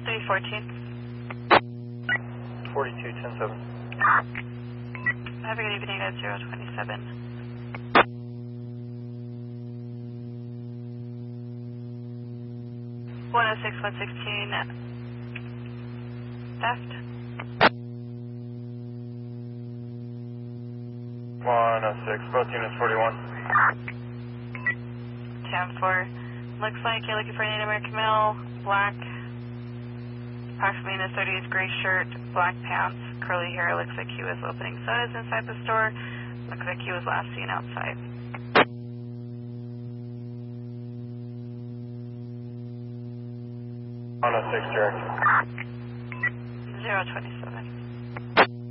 314. 4210-7. Have a good evening at 027. One 116 theft. 106, both units 41. 10-4. Looks like you're looking for an Native American male, black, approximately in his 30s, gray shirt, black pants, curly hair. Looks like he was opening sodas inside the store. Looks like he was last seen outside. 106, direct. 027.